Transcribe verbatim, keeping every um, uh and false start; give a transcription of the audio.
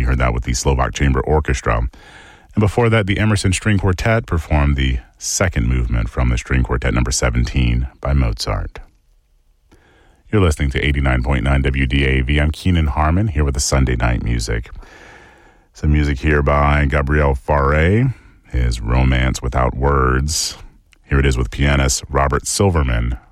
You heard that with the Slovak Chamber Orchestra. And before that, the Emerson String Quartet performed the second movement from the String Quartet number seventeen by Mozart. You're listening to eighty-nine point nine W D A V. I'm Keenan Harmon, here with the Sunday Night Music. Some music here by Gabriel Fauré, his Romance Without Words. Here it is with pianist Robert Silverman